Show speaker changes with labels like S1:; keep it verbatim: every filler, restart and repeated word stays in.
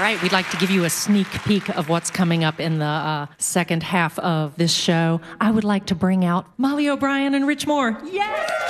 S1: right, we'd like to give you a sneak peek of what's coming up in the uh, second half of this show. I would like to bring out Molly O'Brien and Rich Moore. Yes!